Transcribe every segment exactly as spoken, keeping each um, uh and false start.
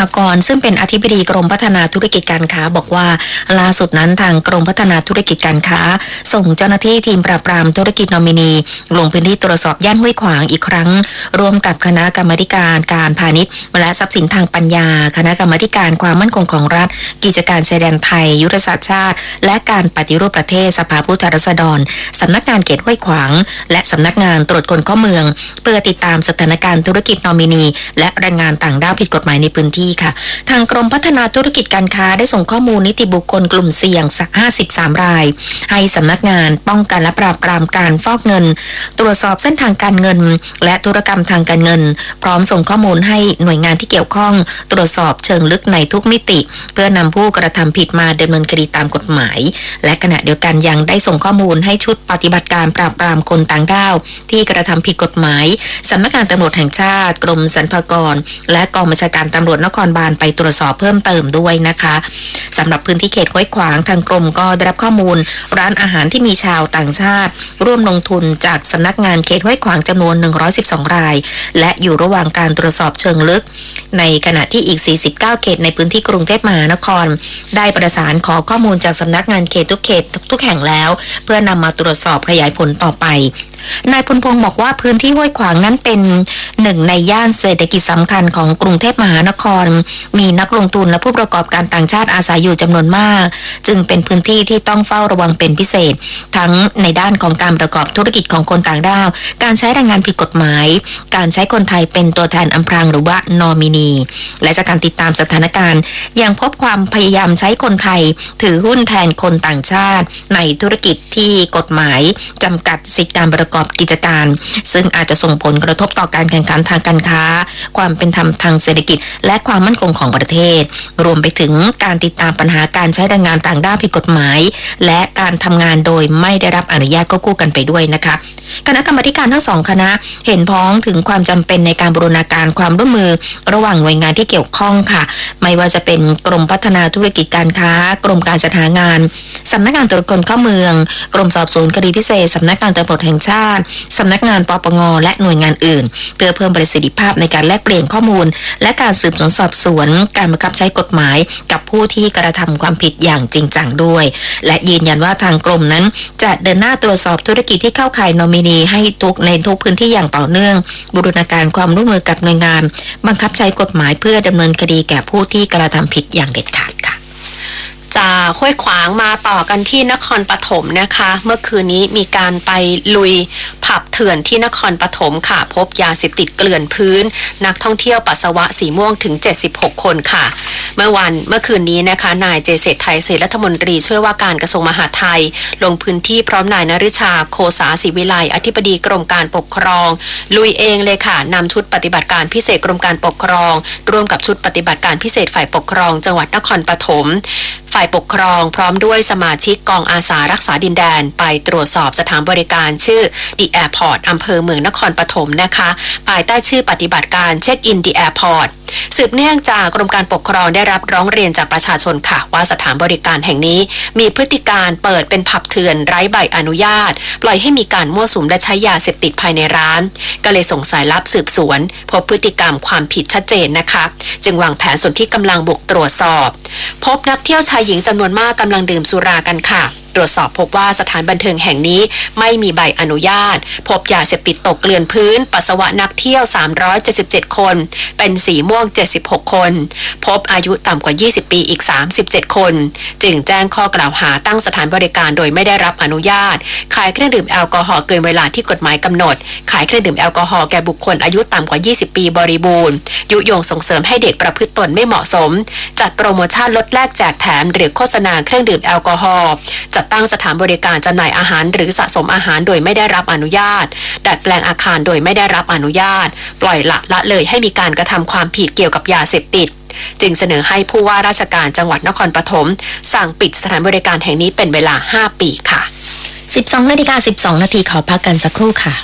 ากรซึ่งเป็นอธิบดีกรมพัฒนาธุรกิจการค้าบอกว่าล่าสุดนั้นทางกรมพัฒนาธุรกิจการค้าส่งเจ้าหน้าที่ทีมปราบปรามธุรกิจนอมินีลงพื้นที่ตรวจสอบย่านห้วยขวางอีกครั้งร่วมกับคณะกรรมาการการพาณิชย์และทรัพย์สินทางปัญญาคณะกรรมาการความมั่นคงของรัฐกิจการชายแดนไทยยุทธศาสตร์ชาติและการปฏิรูปประเทศสภาผู้แทนราษฎรสำนักงานเขตห้วยขวางและสำนักงานตรวจคนเข้าเมืองเพื่อติดตามสถานการณ์ธุรกิจนอมินีและแรงงานต่างด้าวผิดกฎหมายในพื้นที่ค่ะทางกรมพัฒนาธุรกิจการค้าได้ส่งข้อมูลนิติบุคคลกลุ่มเสี่ยงห้าสิบสามรายให้สำนักงานป้องกันและปราบปรามการฟอกเงินตรวจสอบเส้นทางการเงินและธุรกรรมทางการเงินพร้อมส่งข้อมูลให้หน่วยงานที่เกี่ยวข้องตรวจสอบเชิงลึกในทุกมิติเพื่อนำผู้กระทำผิดมาดำเนินคดีตามกฎหมายและขณะเดียวกันยังได้ส่งข้อมูลให้ชุดปฏิบัติการปราบปรามคนต่างด้าวที่กระทำผิดกฎหมายสำนักงานตำรวจแห่งชาติกรมสรรพากรและกองบัญชาการตำรวจนครบาลไปตรวจสอบเพิ่มเติมด้วยนะคะสำหรับพื้นที่เขตห้วยขวางทางกรมก็ได้รับข้อมูลร้านอาหารที่มีชาวต่างชาติร่วมลงทุนจากสำนักงานเขตห้วยขวางจำนวนหนึ่งร้อยสิบสองรายและอยู่ระหว่างการตรวจสอบเชิงลึกในขณะที่อีกสี่สิบเก้าเขตในพื้นที่กรุงเทพมหานครได้ประสานขอข้อมูลจากสำนักงานเขตทุกเขตทุกแห่งแล้วเพื่อนำมาตรวจสอบขยายผลต่อไปนายพลพงศ์บอกว่าพื้นที่ห้วยขวางนั้นเป็นหนึ่งในย่านเศรษฐกิจสำคัญของกรุงเทพมหานครมีนักลงทุนและผู้ประกอบการต่างชาติอาศัยอยู่จำนวนมากจึงเป็นพื้นที่ที่ต้องเฝ้าระวังเป็นพิเศษทั้งในด้านของการประกอบธุรกิจของคนต่างด้าวการใช้แรงงานผิดกฎหมายการใช้คนไทยเป็นตัวแทนอำพรางหรือว่านอมินีและจากการติดตามสถานการณ์ยังพบความพยายามใช้คนไทยถือหุ้นแทนคนต่างชาติในธุรกิจที่กฎหมายจำกัดสิทธิการประกอบกิจการซึ่งอาจจะส่งผลกระทบต่อการแข่งขันทางการค้าความเป็นธรรมทางเศรษฐกิจและความมั่นคงของประเทศรวมไปถึงการติดตามปัญหาการใช้แรงงานต่างด้าวผิดกฎหมายและการทำงานโดยไม่ได้รับอนุญาตก็คู่กันไปด้วยนะคะคณะกรรมาการทั้งสองคณะเห็นพ้องถึงความจำเป็นในการบูรณาการความร่วมมือระหว่างหน่วยงานที่เกี่ยวข้องค่ะไม่ว่าจะเป็นกรมพัฒนาธุรกิจการค้ากรมการจัดหางานสำนักงานตรวจคนเข้าเมืองกรมสอบสวนคดีพิเศษสำนักงานตำรวจแห่งชาติสำนักงานปปงและหน่วยงานอื่นเพื่อเพิ่มประสิทธิภาพในการแลกเปลี่ยนข้อมูลและการสืบสวนสอบสวนการบังคับใช้กฎหมายกับผู้ที่กระทำความผิดอย่างจริงจังด้วยและยืนยันว่าทางกรมนั้นจะเดินหน้าตรวจสอบธุรกิจที่เข้าข่ายนอมินีให้ทุกในทุกพื้นที่อย่างต่อเนื่องบูรณาการความร่วมมือกับหน่วยงานบังคับใช้กฎหมายเพื่อดำเนินคดีแก่ผู้ที่กระทำผิดอย่างเด็ดขาดค่ะจากห้วยขวางมาต่อกันที่นครปฐมนะคะเมื่อคืนนี้มีการไปลุยผับเถื่อนที่นครปฐมค่ะพบยาเสพติดเกลื่อนพื้นนักท่องเที่ยวปัสสาวะสีม่วงถึงเจ็ดสิบหกคนค่ะเมื่อวันเมื่อคืนนี้นะคะนายเจเศรษฐ์ไทยเศรษฐรัฐมนตรีช่วยว่าการกระทรวงมหาดไทยลงพื้นที่พร้อมนายนฤชาโคสาศรีวิไลอธิบดีกรมการปกครองลุยเองเลยค่ะนำชุดปฏิบัติการพิเศษกรมการปกครองร่วมกับชุดปฏิบัติการพิเศษฝ่ายปกครองจังหวัดนครปฐมฝ่ายปกครองพร้อมด้วยสมาชิกกองอาสารักษาดินแดนไปตรวจสอบสถานบริการชื่อ The Airport อำเภอเมืองนครปฐมนะคะภายใต้ชื่อปฏิบัติการเช็คอิน The Airport สืบเนื่องจากกรมการปกครองได้รับร้องเรียนจากประชาชนค่ะว่าสถานบริการแห่งนี้มีพฤติการเปิดเป็นผับเถื่อนไร้ใบอนุญาตปล่อยให้มีการมั่วสุมและใช้ยาเสพติดภายในร้านก็เลยส่งสายลับสืบสวนพบพฤติกรรมความผิดชัดเจนนะคะจึงวางแผนส่วนที่กำลังบุกตรวจสอบพบนักเที่ยวชายหญิงจำนวนมากกำลังดื่มสุรากันค่ะตรวจสอบพบว่าสถานบันเทิงแห่งนี้ไม่มีใบอนุญาตพบยาเสพติดตกเกลื่อนพื้นปัสสาวะนักเที่ยวสามร้อยเจ็ดสิบเจ็ดคนเป็นสีม่วงเจ็ดสิบหกคนพบอายุต่ำกว่ายี่สิบปีอีกสามสิบเจ็ดคนจึงแจ้งข้อกล่าวหาตั้งสถานบริการโดยไม่ได้รับอนุญาตขายเครื่องดื่มแอลกอฮอล์เกินเวลาที่กฎหมายกำหนดขายเครื่องดื่มแอลกอฮอล์แก่บุคคลอายุต่ำกว่ายี่สิบปีบริบูรณ์ยุยงส่งเสริมให้เด็กประพฤติตนไม่เหมาะสมจัดโปรโมชั่นลดแลกแจกแถมหรือโฆษณาเครื่องดื่มแอลกอฮอล์จัดตั้งสถานบริการจำหน่ายอาหารหรือสะสมอาหารโดยไม่ได้รับอนุญาตดัดแปลงอาคารโดยไม่ได้รับอนุญาตปล่อยละละเลยให้มีการกระทำความผิดเกี่ยวกับยาเสพติดจึงเสนอให้ผู้ว่าราชการจังหวัดนครปฐมสั่งปิดสถานบริการแห่งนี้เป็นเวลาห้าปีค่ะสิบสองนาฬิกาสิบสองนาทีขอพักกันสักครู่ค่ะ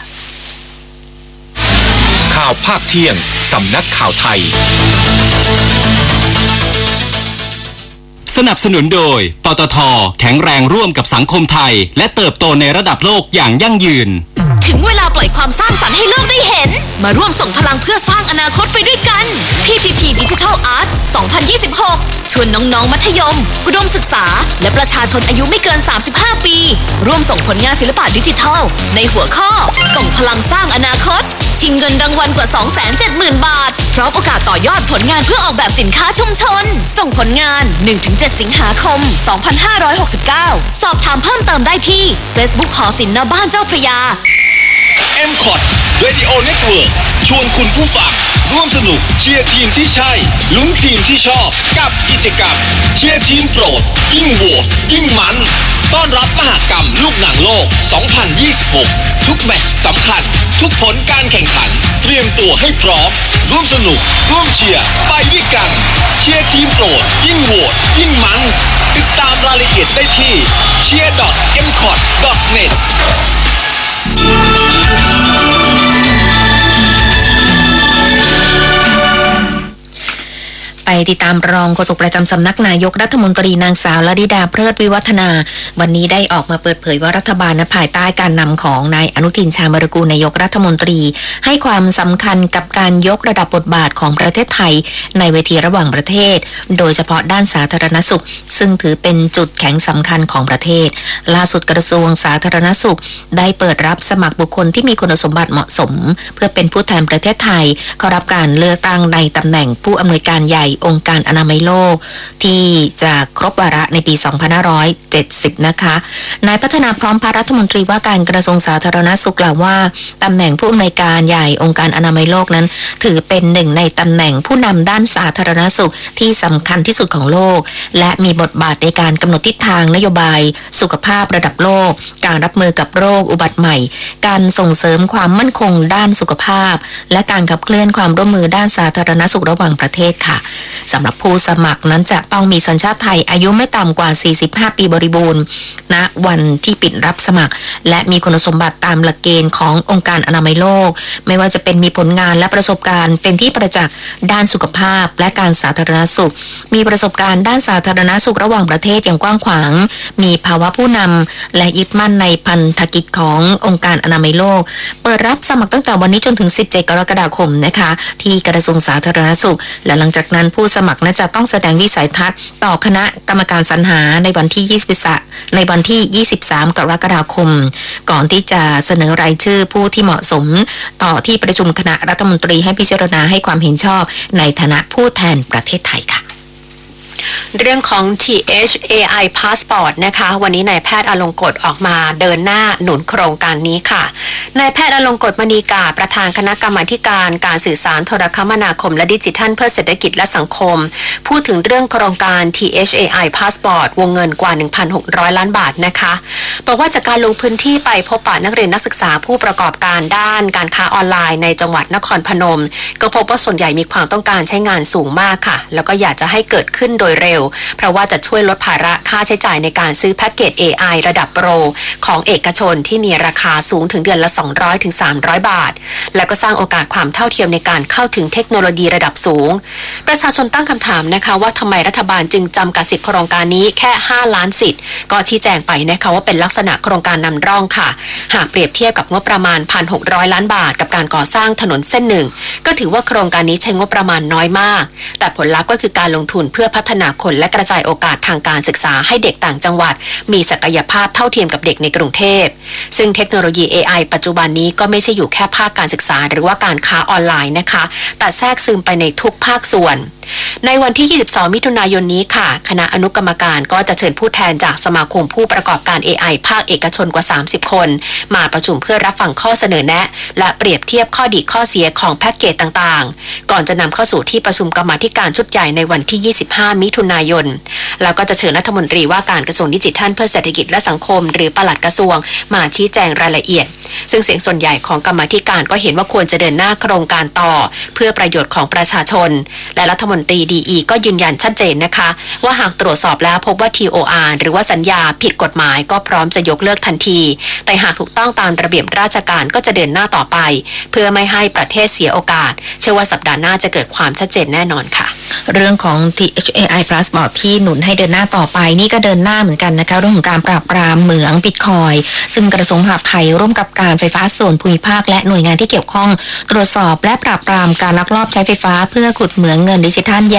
ข่าวภาคเที่ยงสำนักข่าวไทยสนับสนุนโดยปตท.แข็งแรงร่วมกับสังคมไทยและเติบโตในระดับโลกอย่างยั่งยืนถึงเวลาปล่อยความสร้างสรรค์ให้โลกได้เห็นมาร่วมส่งพลังเพื่อสร้างอนาคตไปด้วยกัน พี ที ที Digital Art สวนน้องๆมัธยมอุดมศึกษาและประชาชนอายุไม่เกิน สามสิบห้า ปีร่วมส่งผลงานศิลปะดิจิทัลในหัวข้อส่งพลังสร้างอนาคตชิงเงินรางวัลกว่า สองแสนเจ็ดหมื่น บาทพร้อมโอกาสต่อยอดผลงานเพื่อออกแบบสินค้าชุมชนส่งผลงาน หนึ่งถึงเจ็ด สิงหาคม สองพันห้าร้อยหกสิบเก้า สอบถามเพิ่มเติมได้ที่ Facebook หอศิลป์ณบ้านเจ้าพระยาเอ็ม คอท Radio Network ชวนคุณผู้ฟังร่วมสนุกเชียร์ทีมที่ใช่ลุ้นทีมที่ชอบกับกิจกรรมเชียร์ทีมโปรดยิ่งโหวตยิ่งมันต้อนรับมหกรรมลูกหนังโลก สองพันยี่สิบหก ทุกแมตช์สำคัญทุกผลการแข่งขันเตรียมตัวให้พร้อมร่วมสนุกร่วมเชียร์ไปด้วยกันเชียร์ทีมโปรดยิ่งโหวตยิ่งมันติดตามรายละเอียดได้ที่ เชียร์ ดอท เอ็ม คอท ดอท เน็ตไปติดตามรองโฆษกประจำสำนักนายกรัฐมนตรีนางสาวลดิดาเพลิดวิวัฒนาวันนี้ได้ออกมาเปิดเผยว่ารัฐบาลณภายใต้การนำของนายอนุทินชาญวิรากูลนายกรัฐมนตรีให้ความสำคัญกับการยกระดับบทบาทของประเทศไทยในเวทีระหว่างประเทศโดยเฉพาะด้านสาธารณสุขซึ่งถือเป็นจุดแข็งสำคัญของประเทศล่าสุดกระทรวงสาธารณสุขได้เปิดรับสมัครบุคคลที่มีคุณสมบัติเหมาะสมเพื่อเป็นผู้แทนประเทศไทยเข้ารับการเลือกตั้งในตำแหน่งผู้อำนวยการใหญ่องค์การอนามัยโลกที่จะครบวาระในปี สองพันห้าร้อยเจ็ดสิบ นะคะนายพัฒนาพร้อมพัฒน์รัฐมนตรีว่าการกระทรวงสาธารณสุขกล่าวว่าตำแหน่งผู้อำนวยการใหญ่องค์การอนามัยโลกนั้นถือเป็นหนึ่งในตำแหน่งผู้นำด้านสาธารณสุขที่สำคัญที่สุดของโลกและมีบทบาทในการกำหนดทิศทางนโยบายสุขภาพระดับโลกการรับมือกับโรคอุบัติใหม่การส่งเสริมความมั่นคงด้านสุขภาพและการขับเคลื่อนความร่วมมือด้านสาธารณสุขระหว่างประเทศค่ะสำหรับผู้สมัครนั้นจะต้องมีสัญชาติไทยอายุไม่ต่ำกว่าสี่สิบห้าปีบริบูรณ์ณวันที่ปิดรับสมัครและมีคุณสมบัติตามหลักเกณฑ์ขององค์การอนามัยโลกไม่ว่าจะเป็นมีผลงานและประสบการณ์เป็นที่ประจักษ์ด้านสุขภาพและการสาธารณสุขมีประสบการณ์ด้านสาธารณสุขระหว่างประเทศอย่างกว้างขวางมีภาวะผู้นำและยึดมั่นในพันธกิจขององค์การอนามัยโลกเปิดรับสมัครตั้งแต่วันนี้จนถึงสิบเจ็ดกรกฎาคมนะคะที่กระทรวงสาธารณสุขและหลังจากนั้นผู้สมัครน่าจะต้องแสดงวิสัยทัศน์ต่อคณะกรรมการสรรหาในวันที่ยี่สิบในวันที่ยี่สิบสามกรกฎาคมก่อนที่จะเสนอรายชื่อผู้ที่เหมาะสมต่อที่ประชุมคณะรัฐมนตรีให้พิจารณาให้ความเห็นชอบในฐานะผู้แทนประเทศไทยค่ะเรื่องของ ที เอช เอ ไอ Passport นะคะวันนี้นายแพทย์อลงกฎออกมาเดินหน้าหนุนโครงการนี้ค่ะนายแพทย์อลงกฎมณีกาประธานคณะกรรมาการการสื่อสารโทรคมนาคมและดิจิทัลเพื่อเศรษฐกิจและสังคมพูดถึงเรื่องโครงการ ที เอช เอ ไอ Passport วงเงินกว่า หนึ่งพันหกร้อย ล้านบาทนะคะบอกว่าจากการลงพื้นที่ไปพบปะนักเรียนนักศึกษาผู้ประกอบการด้านการค้าออนไลน์ในจังหวัดนครพนมก็พบว่าส่วนใหญ่มีความต้องการใช้งานสูงมากค่ะแล้วก็อยากจะให้เกิดขึ้นโดยเร็วเพราะว่าจะช่วยลดภาระค่าใช้จ่ายในการซื้อแพ็กเกจ เอ ไอ ระดับโปรของเอกชนที่มีราคาสูงถึงเดือนละ สองร้อยถึงสามร้อย บาทและก็สร้างโอกาสความเท่าเทียมในการเข้าถึงเทคโนโลยีระดับสูงประชาชนตั้งคำถามนะคะว่าทำไมรัฐบาลจึงจำกัดสิทธิโครงการนี้แค่ห้าล้านสิทธิ์ก็ชี้แจงไปนะคะว่าเป็นลักษณะโครงการนำร่องค่ะหากเปรียบเทียบกับงบประมาณ หนึ่งพันหกร้อย ล้านบาทกับการก่อสร้างถนนเส้นหนึ่งก็ถือว่าโครงการนี้ใช้งบประมาณน้อยมากแต่ผลลัพธ์ก็คือการลงทุนเพื่อพัฒนาคนและกระจายโอกาสทางการศึกษาให้เด็กต่างจังหวัดมีศักยภาพเท่าเทียมกับเด็กในกรุงเทพซึ่งเทคโนโลยี เอ ไอ ปัจจุบันนี้ก็ไม่ใช่อยู่แค่ภาคการศึกษาหรือว่าการค้าออนไลน์นะคะแต่แทรกซึมไปในทุกภาคส่วนในวันที่ยี่สิบสองมิถุนายนนี้ค่ะคณะอนุกรรมการก็จะเชิญผู้แทนจากสมาคมผู้ประกอบการ เอ ไอ ภาคเอกชนกว่าสามสิบคนมาประชุมเพื่อรับฟังข้อเสนอแนะและเปรียบเทียบข้อดีข้อเสียของแพ็กเกจต่างๆก่อนจะนำเข้าสู่ที่ประชุมกรรมาธิการชุดใหญ่ในวันที่ยี่สิบห้ามิถุนายนแล้วก็จะเชิญรัฐมนตรีว่าการกระทรวงดิจิทัลเพื่อเศรษฐกิจและสังคมหรือปลัดกระทรวงมาชี้แจงรายละเอียดซึ่งเสียงส่วนใหญ่ของกรรมาธิการก็เห็นว่าควรจะเดินหน้าโครงการต่อเพื่อประโยชน์ของประชาชนและรัฐมนตรี ดี อี ก็ยืนยันชัดเจนนะคะว่าหากตรวจสอบแล้วพบว่า ที โอ อาร์ หรือว่าสัญญาผิดกฎหมายก็พร้อมจะยกเลิกทันทีแต่หากถูกต้องตามระเบียบราชการก็จะเดินหน้าต่อไปเพื่อไม่ให้ประเทศเสียโอกาสเชื่อว่าสัปดาห์หน้าจะเกิดความชัดเจนแน่นอนค่ะเรื่องของ ที เอช เอ ไอ Passport ที่หนุนให้เดินหน้าต่อไปนี่ก็เดินหน้าเหมือนกันนะคะเรื่องของการปราบปรามเหมืองบิตคอยน์ซึ่งกระทรวงมหาดไทยร่วมกับการไฟฟ้าส่วนภูมิภาคและหน่วยงานที่เกี่ยวข้องตรวจสอบและปราบปรามการลักลอบใช้ไฟฟ้าเพื่อขุดเหมืองเงินดิจิทัลอย่างจริงจัง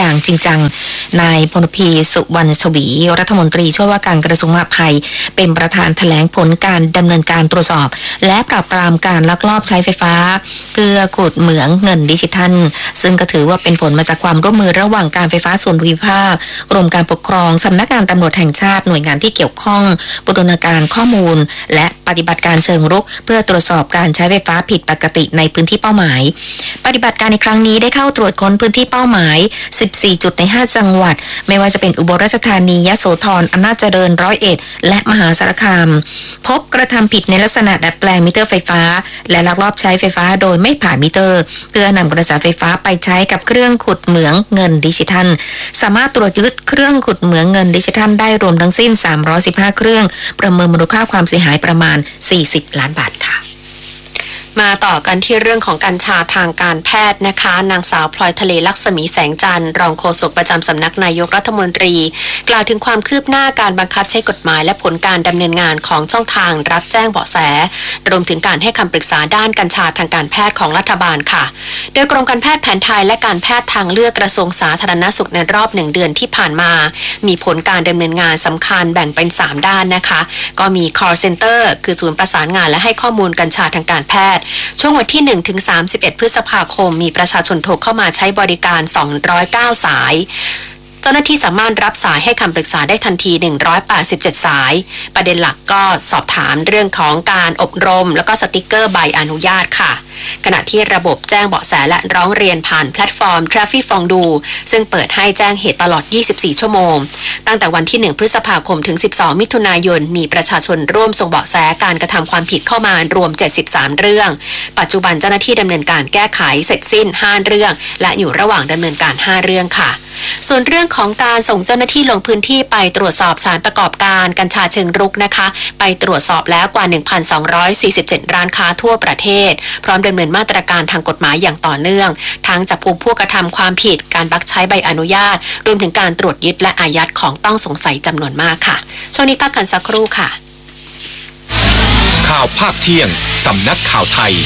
จังนายพลพีสุวรรณชวีรัฐมนตรีช่วยว่าการกระทรวงมหาดไทยเป็นประธานแถลงผลการดำเนินการตรวจสอบและปราบปรามการลักลอบใช้ไฟฟ้าเพื่อขุดเหมืองเงินดิจิทัลซึ่งก็ถือว่าเป็นผลมาจากความร่วมมือระหว่างการไฟฟ้าส่วนภูมิภาคกรมการปกครองสำนักงานตำรวจแห่งชาติหน่วยงานที่เกี่ยวข้องบูรณาการข้อมูลและปฏิบัติการเชิงรุกเพื่อตรวจสอบการใช้ไฟฟ้าผิดปกติในพื้นที่เป้าหมายปฏิบัติการในครั้งนี้ได้เข้าตรวจค้นพื้นที่เป้าหมายสิบสี่จุดในห้าจังหวัดไม่ว่าจะเป็นอุบลราชธานียโสธรอำนาจเจริญร้อยเอ็ดและมหาสารคามพบกระทำผิดในลักษณะดัดแปลงมิเตอร์ไฟฟ้าและลักลอบใช้ไฟฟ้าโดยไม่ผ่านมิเตอร์เพื่อนำกระแสไฟฟ้าไปใช้กับเครื่องขุดเหมืองเงินดิจิทัลสามารถตรวจยึดเครื่องขุดเหมืองเงินดิจิทัลได้รวมทั้งสิ้นสามร้อยสิบห้าเครื่องประเมินมูลค่าความเสียหายประมาณสี่สิบล้านบาทค่ะมาต่อกันที่เรื่องของกัญชาทางการแพทย์นะคะนางสาวพลอยทะเลลักษมีแสงจันทร์รองโฆษกประจำสำนักนายกรัฐมนตรีกล่าวถึงความคืบหน้าการบังคับใช้กฎหมายและผลการดำเนินงานของช่องทางรับแจ้งเบาะแสรวมถึงการให้คำปรึกษาด้านกัญชาทางการแพทย์ของรัฐบาลค่ะโดยกรมการแพทย์แผนไทยและการแพทย์ทางเลือกกระทรวงสาธารณสุขในรอบหนึ่งเดือนที่ผ่านมามีผลการดำเนินงานสำคัญแบ่งเป็นสามด้านนะคะก็มี call center คือศูนย์ประสานงานและให้ข้อมูลกัญชาทางการแพทย์ช่วงวันที่หนึ่งถึงสามสิบเอ็ดพฤษภาคมมีประชาชนโทรเข้ามาใช้บริการสองร้อยเก้าสายเจ้าหน้าที่สามารถรับสายให้คำปรึกษาได้ทันทีหนึ่งร้อยแปดสิบเจ็ดสายประเด็นหลักก็สอบถามเรื่องของการอบรมแล้วก็สติกเกอร์ใบอนุญาตค่ะขณะที่ระบบแจ้งเบาะแสและร้องเรียนผ่านแพลตฟอร์ม Traffic Fondue ซึ่งเปิดให้แจ้งเหตุตลอดยี่สิบสี่ชั่วโมงตั้งแต่วันที่หนึ่งพฤษภาคมถึงสิบสองมิถุนายนมีประชาชนร่วมส่งเบาะแสการกระทำความผิดเข้ามารวมเจ็ดสิบสามเรื่องปัจจุบันเจ้าหน้าที่ดำเนินการแก้ไขเสร็จสิ้นห้าเรื่องและอยู่ระหว่างดำเนินการห้าเรื่องค่ะส่วนเรื่องของการส่งเจ้าหน้าที่ลงพื้นที่ไปตรวจสอบสารประกอบการกัญชาเชิงรุกนะคะไปตรวจสอบแล้วกว่า หนึ่งพันสองร้อยสี่สิบเจ็ด ร้านค้าทั่วประเทศพร้อมดำเนินมาตรการทางกฎหมายอย่างต่อเนื่องทั้งจับกุมผู้กระทำความผิดการบักใช้ใบอนุญาตรวมถึงการตรวจยึดและอายัดของต้องสงสัยจำนวนมากค่ะช่วงนี้พักกันสักครู่ค่ะข่าวภาคเที่ยงสำนักข่าวไทย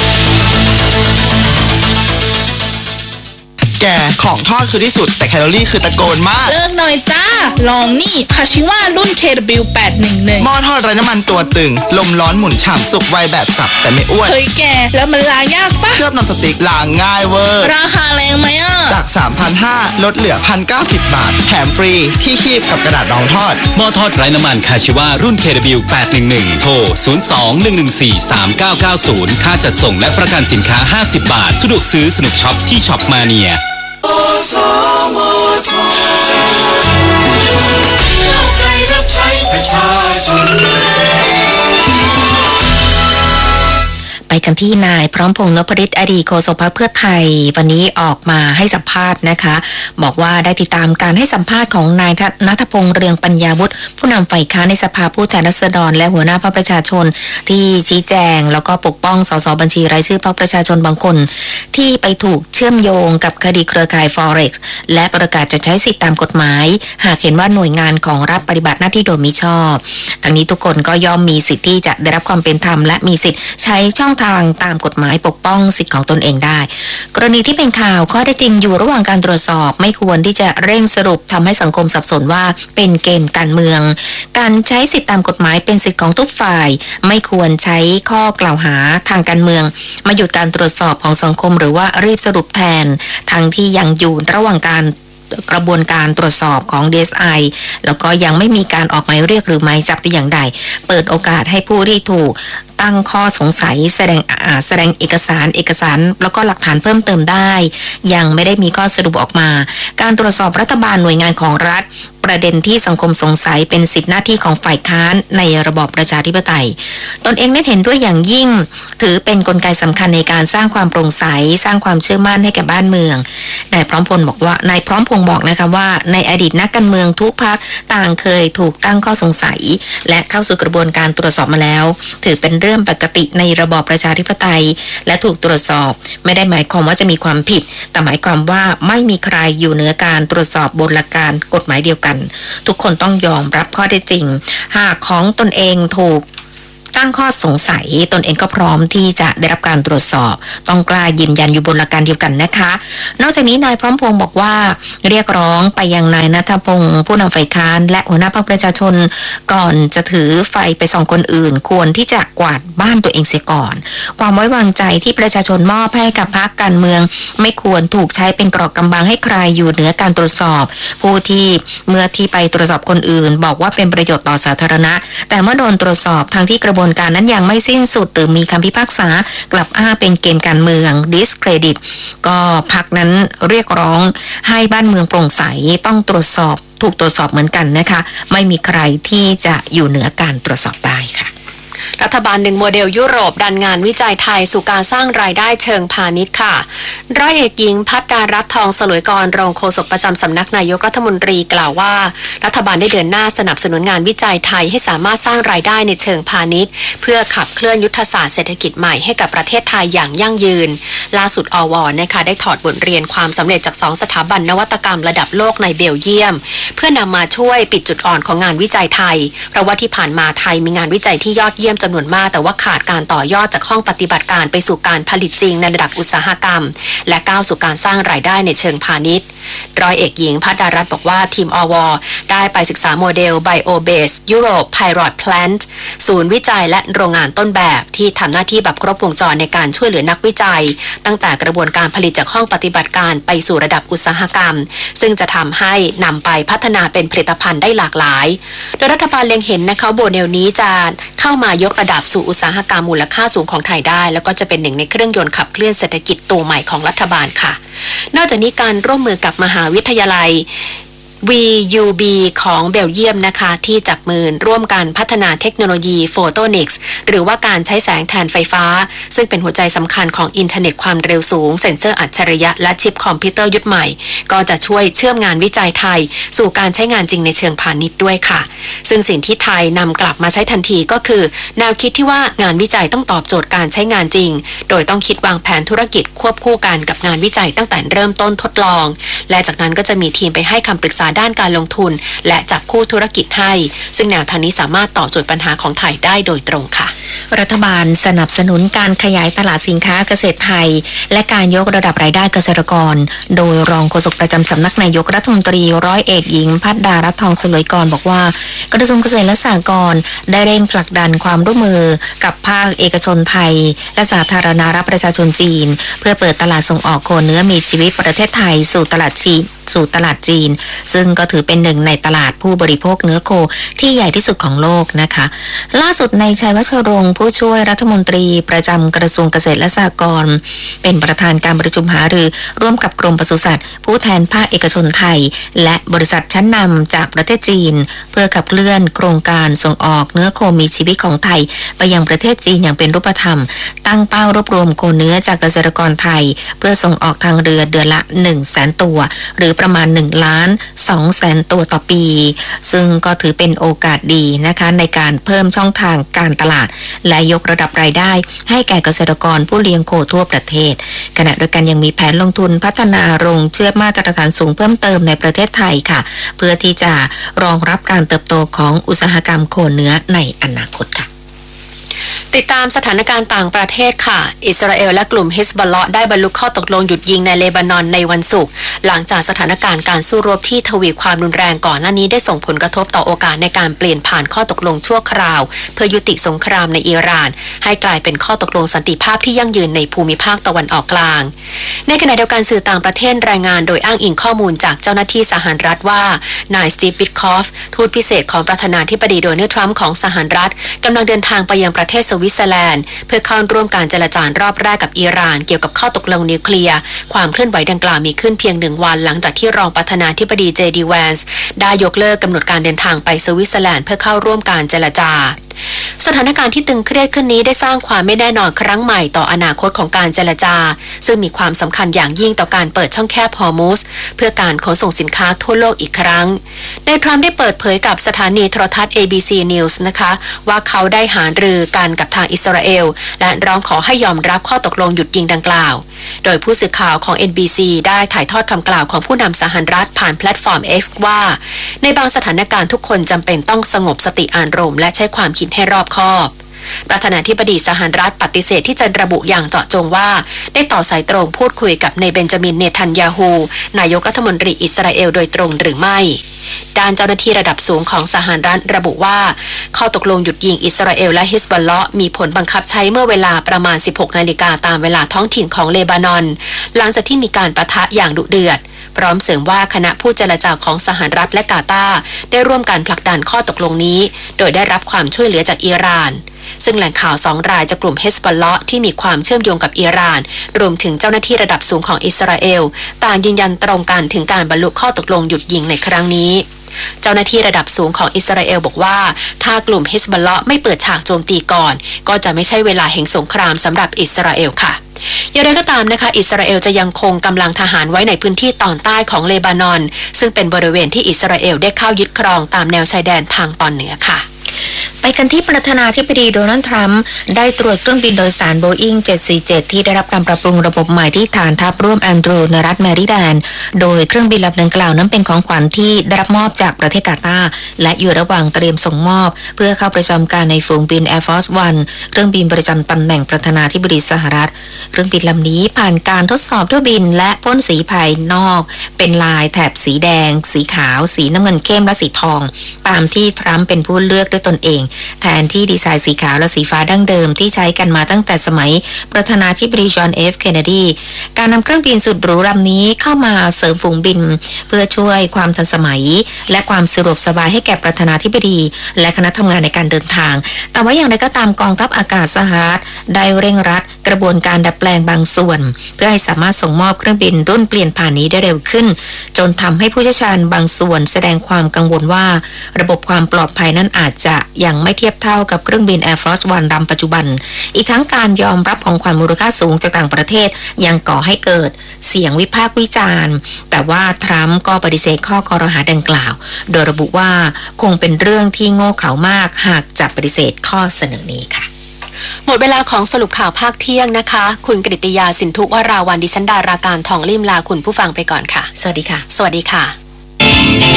แกของทอดคือที่สุดแต่แคลอรี่คือตะโกนมากเลิกหน่อยจ้าลองนี่คาชิว่ารุ่น เค ดับเบิลยู แปดหนึ่งหนึ่งหม้อทอดไร้น้ำมันตัวตึงลมร้อนหมุนฉ่ำสุกไวแบบสับแต่ไม่อ้วนเฮ้ยแกแล้วมันล้างยากปะเคลือบนอนสติ๊กล้างง่ายเวอร์ราคาแรงไหมอ่ะจาก สามพันห้าร้อย ลดเหลือ หนึ่งพันเก้าสิบ บาทแถมฟรีที่คีบกับกระดาษรองทอดหม้อทอดไร้น้ำมันคาชิว่ารุ่น เค ดับเบิลยู แปดหนึ่งหนึ่ง โทร ศูนย์ สอง หนึ่ง หนึ่ง สี่ สาม เก้า เก้า ศูนย์ ค่าจัดส่งและประกันสินค้าห้าสิบบาทสะดวกซื้อสนุกช็อปที่ช็อปมาเนียอสมทเราใครรับใช้ประชาชนไปกันที่นายพร้อมพงษ์นพฤทธิ์อดีตโฆษกพรรคเพื่อไทยวันนี้ออกมาให้สัมภาษณ์นะคะบอกว่าได้ติดตามการให้สัมภาษณ์ของนายณัฐพงษ์เรืองปัญญาวุฒิผู้นำฝ่ายค้านในสภาผู้แทนราษฎรและหัวหน้าพรรคประชาชนที่ชี้แจงแล้วก็ปกป้องสสบัญชีรายชื่อพรรคประชาชนบางคนที่ไปถูกเชื่อมโยงกับคดีเครือข่าย Forex และประกาศจะใช้สิทธิตามกฎหมายหากเห็นว่าหน่วยงานของรัฐปฏิบัติหน้าที่โดยมิชอบทั้งนี้ทุกคนก็ย่อมมีสิทธิ์ที่จะได้รับความเป็นธรรมและมีสิทธิ์ใช้ช่องทางตามกฎหมายปกป้องสิทธิของตนเองได้กรณีที่เป็นข่าวข้อเท็จจริงอยู่ระหว่างการตรวจสอบไม่ควรที่จะเร่งสรุปทำให้สังคมสับสนว่าเป็นเกมการเมืองการใช้สิทธิตามกฎหมายเป็นสิทธิของทุกฝ่ายไม่ควรใช้ข้อกล่าวหาทางการเมืองมาหยุดการตรวจสอบของสังคมหรือว่ารีบสรุปแทนทั้งที่ยังอยู่ระหว่างการกระบวนการตรวจสอบของ ดี เอส ไอ แล้วก็ยังไม่มีการออกหมายเรียกหรือหมายจับแต่อย่างใดเปิดโอกาสให้ผู้ที่ถูกตั้งข้อสงสัยแสดงแสดงเอกสารเอกสารแล้วก็หลักฐานเพิ่มเติมได้ยังไม่ได้มีข้อสรุปออกมาการตรวจสอบรัฐบาลหน่วยงานของรัฐประเด็นที่สังคมสงสัยเป็นสิทธิหน้าที่ของฝ่ายค้านในระบอบประชาธิปไตยตนเองได้เห็นด้วยอย่างยิ่งถือเป็นกลไกสำคัญในการสร้างความโปร่งใสสร้างความเชื่อมั่นให้แก่บ้านเมืองนายพร้อมพงษ์บอกว่านายพร้อมพงษ์บอกนะคะว่าในอดีตนักการเมืองทุกพรรคต่างเคยถูกตั้งข้อสงสัยและเข้าสู่กระบวนการตรวจสอบมาแล้วถือเป็นเรื่องปกติในระบอบประชาธิปไตยและถูกตรวจสอบไม่ได้หมายความว่าจะมีความผิดแต่หมายความว่าไม่มีใครอยู่เหนือการตรวจสอบบนหลักการกฎหมายเดียวกันทุกคนต้องยอมรับข้อเท็จจริงหากของตนเองถูกตั้งตั้งข้อสงสัยตนเองก็พร้อมที่จะได้รับการตรวจสอบต้องกล้ายืนยันอยู่บนหลักการเดียวกันนะคะนอกจากนี้นายพร้อมพงษ์บอกว่าเรียกร้องไปยังนายณัฐพงษ์ผู้นำฝ่ายค้านและหัวหน้าพรรคประชาชนก่อนจะถือไฟไปส่องคนอื่นควรที่จะกวาดบ้านตัวเองเสียก่อนความไว้วางใจที่ประชาชนมอบให้กับพรรคการเมืองไม่ควรถูกใช้เป็นเกราะกำบังให้ใครอยู่เหนือการตรวจสอบผู้ที่เมื่อที่ไปตรวจสอบคนอื่นบอกว่าเป็นประโยชน์ต่อสาธารณะแต่เมื่อโดนตรวจสอบทางที่กระบวนการนั้นยังไม่สิ้นสุดหรือมีคำพิพากษากลับอ้างเป็นเกมการเมือง discredit ก็พรรคนั้นเรียกร้องให้บ้านเมืองโปร่งใสต้องตรวจสอบถูกตรวจสอบเหมือนกันนะคะไม่มีใครที่จะอยู่เหนือการตรวจสอบได้ค่ะรัฐบาลหนึ่งโมเดลยุโรปดันงานวิจัยไทยสู่การสร้างรายได้เชิงพาณิชย์ค่ะร้อยเอกหญิงภัทรดารัตน์ทองสลวยกรรองโฆษกประจำสำนักนายกรัฐมนตรีกล่าวว่ารัฐบาลได้เดินหน้าสนับสนุนงานวิจัยไทยให้สามารถสร้างรายได้ในเชิงพาณิชย์เพื่อขับเคลื่อนยุทธศาสตร์เศรษฐกิจใหม่ให้กับประเทศไทยอย่างยั่งยืนล่าสุดอวนะคะได้ถอดบทเรียนความสำเร็จจากสองสถาบันนวัตกรรมระดับโลกในเบลเยียมเพื่อนำมาช่วยปิดจุดอ่อนของงานวิจัยไทยเพราะว่าที่ผ่านมาไทยมีงานวิจัยที่ยอดเยี่ยมจำนวนมากแต่ว่าขาดการต่อยอดจากห้องปฏิบัติการไปสู่การผลิตจริงในระดับอุตสาหกรรมและก้าวสู่การสร้างรายได้ในเชิงพาณิชย์ร้อยเอกหญิงภัทรดารัตน์บอกว่าทีมอวได้ไปศึกษาโมเดล Bio-Based Europe Pilot Plant ศูนย์วิจัยและโรงงานต้นแบบที่ทำหน้าที่แบบครบวงจรในการช่วยเหลือนักวิจัยตั้งแต่กระบวนการผลิตจากห้องปฏิบัติการไปสู่ระดับอุตสาหกรรมซึ่งจะทำให้นำไปพัฒนาเป็นผลิตภัณฑ์ได้หลากหลายโดยรัฐบาลเล็งเห็นนะคะโมเดลนี้จะเข้ามายกระดับสู่อุตสาหกรรมมูลค่าสูงของไทยได้แล้วก็จะเป็นหนึ่งในเครื่องยนต์ขับเคลื่อนเศรษฐกิจตัวใหม่ของรัฐบาลค่ะนอกจากนี้การร่วมมือกับมหาวิทยาลัย วี ยู บี ของเบลเยียมนะคะที่จับมือร่วมกันพัฒนาเทคโนโลยีโฟโตนิกส์หรือว่าการใช้แสงแทนไฟฟ้าซึ่งเป็นหัวใจสำคัญของอินเทอร์เน็ตความเร็วสูงเซ็นเซอร์อัจฉริยะและชิปคอมพิวเตอร์ยุคใหม่ก็จะช่วยเชื่อมงานวิจัยไทยสู่การใช้งานจริงในเชิงพาณิชย์ด้วยค่ะซึ่งสิ่งที่ไทยนำกลับมาใช้ทันทีก็คือแนวคิดที่ว่างานวิจัยต้องตอบโจทย์การใช้งานจริงโดยต้องคิดวางแผนธุรกิจควบคู่กันกับงานวิจัยตั้งแต่เริ่มต้นทดลองและจากนั้นก็จะมีทีมไปให้คำปรึกษาด้านการลงทุนและจับคู่ธุรกิจให้ซึ่งแนวทางนี้สามารถตอบโจทย์ปัญหาของไทยได้โดยตรงค่ะรัฐบาลสนับสนุนการขยายตลาดสินค้าเกษตรไทยและการยกระดับรายได้เกษตรกรโดยรองโฆษกประจำสำนักนายกรัฐมนตรีร้อยเอกหญิงภัทรดารัตน์ทองสลวยกรบอกว่ากระทรวงเกษตรและสหกรณ์ได้เร่งผลักดันความร่วมมือกับภาคเอกชนไทยและสาธารณรัฐประชาชนจีนเพื่อเปิดตลาดส่งออกโคเนื้อมีชีวิตประเทศไทยสู่ตลาดจีนสู่ตลาดจีนซึ่งก็ถือเป็นหนึ่งในตลาดผู้บริโภคเนื้อโคที่ใหญ่ที่สุดของโลกนะคะล่าสุดในชัยวัชรงค์ผู้ช่วยรัฐมนตรีประจำกระทรวงเกษตรและสหกรณ์เป็นประธานการประชุมหารือร่วมกับกรมปศุสัตว์ผู้แทนภาคเอกชนไทยและบริษัทชั้นนำจากประเทศจีนเพื่อขับเคลื่อนโครงการส่งออกเนื้อโคมีชีวิตของไทยไปยังประเทศจีนอย่างเป็นรูปธรรมตั้งเป้ารวบรวมโคเนื้อจากเกษตรกรไทยเพื่อส่งออกทางเรือเดือนละ หนึ่งแสน ตัวหรือประมาณหนึ่งล้านสองแสนตัวต่อปีซึ่งก็ถือเป็นโอกาสดีนะคะในการเพิ่มช่องทางการตลาดและยกระดับรายได้ให้แก่เกษตรกรผู้เลี้ยงโคทั่วประเทศขณะเดียวกันยังมีแผนลงทุนพัฒนาโรงเชือดมาตรฐานสูงเพิ่มเติมในประเทศไทยค่ะเพื่อที่จะรองรับการเติบโตของอุตสาหกรรมโคเนื้อในอนาคตค่ะติดตามสถานการณ์ต่างประเทศค่ะอิสราเอลและกลุ่มฮิซบอลเลาะห์ได้บรรลุข้อตกลงหยุดยิงในเลบานอนในวันศุกร์หลังจากสถานการณ์การสู้รบที่ทวีความรุนแรงก่อนหน้านี้ได้ส่งผลกระทบต่อโอกาสในการเปลี่ยนผ่านข้อตกลงชั่วคราวเพื่อยุติสงครามในอิหร่านให้กลายเป็นข้อตกลงสันติภาพที่ยั่งยืนในภูมิภาคตะวันออกกลางในขณะเดียวกันสื่อต่างประเทศรายงานโดยอ้างอิงข้อมูลจากเจ้าหน้าที่สหรัฐว่านายสตีฟ วิทคอฟทูตพิเศษของประธานาธิบดีโดนัลด์ทรัมป์ของสหรัฐกำลังเดินทางไปยังประเทศสวิตเซอร์แลนด์เพื่อเข้าร่วมการเจรจารอบแรกกับอิหร่านเกี่ยวกับข้อตกลงนิวเคลียร์ความเคลื่อนไหวดังกล่าวมีขึ้นเพียงหนึ่งวันหลังจากที่รองประธานาธิบดีเจดีแวนส์ได้ยกเลิกกำหนดการเดินทางไปสวิตเซอร์แลนด์เพื่อเข้าร่วมการเจรจาสถานการณ์ที่ตึงเครียดขึ้นนี้ได้สร้างความไม่แน่นอนครั้งใหม่ต่ออนาคตของการเจรจาซึ่งมีความสำคัญอย่างยิ่งต่อการเปิดช่องแคบฮอร์มุสเพื่อการขนส่งสินค้าทั่วโลกอีกครั้งนายทรัมป์ได้เปิดเผยกับสถานีโทรทัศน์ เอ บี ซี News นะคะว่าเขาได้หารือกันกับทางอิสราเอลและร้องขอให้ยอมรับข้อตกลงหยุดยิงดังกล่าวโดยผู้สื่อข่าวของ เอ็น บี ซี ได้ถ่ายทอดคำกล่าวของผู้นำสหรัฐผ่านแพลตฟอร์ม X ว่าในบางสถานการณ์ทุกคนจำเป็นต้องสงบสติอารมณ์และใช้ความคิดให้รอบคอบประธานาธิบดีสหรัฐปฏิเสธที่จะระบุอย่างเจาะจงว่าได้ต่อสายตรงพูดคุยกับนายเบนจามินเนทันยาฮูนายกรัฐมนตรีอิสราเอลโดยตรงหรือไม่ด้านเจ้าหน้าที่ระดับสูงของสหรัฐระบุว่าข้อตกลงหยุดยิงอิสราเอลและฮิซบอลเลาะห์มีผลบังคับใช้เมื่อเวลาประมาณ สิบหกนาฬิกาตามเวลาท้องถิ่นของเลบานอนหลังจากที่มีการปะทะอย่างดุเดือดพร้อมเสริมว่าคณะผู้เจรจาของสหรัฐและกาตาร์ได้ร่วมกันผลักดันข้อตกลงนี้โดยได้รับความช่วยเหลือจากอิหร่านซึ่งแหล่งข่าวสองรายจากกลุ่มฮิซบอลเลาะห์ที่มีความเชื่อมโยงกับอิหร่านรวมถึงเจ้าหน้าที่ระดับสูงของอิสราเอลต่างยืนยันตรงกันถึงการบรรลุข้อตกลงหยุดยิงในครั้งนี้เจ้าหน้าที่ระดับสูงของอิสราเอลบอกว่าถ้ากลุ่มฮิซบอลเลาะห์ไม่เปิดฉากโจมตีก่อนก็จะไม่ใช่เวลาแห่งสงครามสำหรับอิสราเอลค่ะอย่างไรก็ตามนะคะอิสราเอลจะยังคงกำลังทหารไว้ในพื้นที่ตอนใต้ของเลบานอนซึ่งเป็นบริเวณที่อิสราเอลได้เข้ายึดครองตามแนวชายแดนทางตอนเหนือค่ะไปกันที่ประธานาธิบดีโดนัลด์ทรัมป์ได้ตรวจเครื่องบินโดยสารโบอิงเจ็ดสี่เจ็ดที่ได้รับการปรับปรุงระบบใหม่ที่ฐานทัพร่วมแอนดรูในรัฐแมริแลนด์โดยเครื่องบินลำดังกล่าวนั้นเป็นของขวัญที่ได้รับมอบจากประเทศกาตาร์และอยู่ระหว่างเตรียมส่งมอบเพื่อเข้าประจำการในฝูงบิน Air Force One เครื่องบินประจำตำแหน่งประธานาธิบดีสหรัฐเครื่องบินลำนี้ผ่านการทดสอบทั่วบินและพ่นสีภายนอกเป็นลายแถบสีแดงสีขาวสีน้ำเงินเข้มและสีทองตามที่ทรัมป์เป็นผู้เลือกด้วยตนเองแทนที่ดีไซน์สีขาวและสีฟ้าดั้งเดิมที่ใช้กันมาตั้งแต่สมัยประธานาธิบดีจอห์นเอฟเคนเนดีการนำเครื่องบินสุดหรูลำนี้เข้ามาเสริมฝูงบินเพื่อช่วยความทันสมัยและความสะดวกสบายให้แก่ประธานาธิบดีและคณะทำงานในการเดินทางแต่ว่าอย่างไรก็ตามกองทัพอากาศสหรัฐได้เร่งรัดกระบวนการดัดแปลงบางส่วนเพื่อให้สามารถส่งมอบเครื่องบินรุ่นเปลี่ยนผ่านนี้ได้เร็วขึ้นจนทำให้ผู้เชี่ยวชาญบางส่วนแสดงความกังวลว่าระบบความปลอดภัยนั้นอาจจะยังไม่เทียบเท่ากับเครื่องบิน Air Force One ลำปัจจุบันอีกทั้งการยอมรับของขวัญมูลค่าสูงจากต่างประเทศยังก่อให้เกิดเสียงวิพากษ์วิจารณ์แต่ว่าทรัมป์ก็ปฏิเสธข้อกล่าวหาดังกล่าวโดยระบุว่าคงเป็นเรื่องที่โง่เขลามากหากจะปฏิเสธข้อเสนอนี้ค่ะหมดเวลาของสรุปข่าวภาคเที่ยงนะคะคุณกฤติยาสินทุวราวันดิฉันดาราการทองลิ่มลาคุณผู้ฟังไปก่อนค่ะสวัสดีค่ะสวัสดีค่ะ